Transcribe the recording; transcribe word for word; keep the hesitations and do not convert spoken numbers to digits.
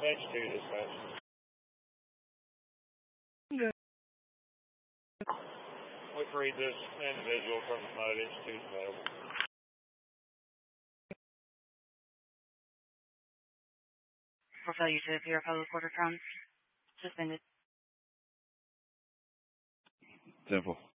H two dispatch. Good. We freed this individual from the mode. H two is available. For failure to appear, public order comes suspended. Simple.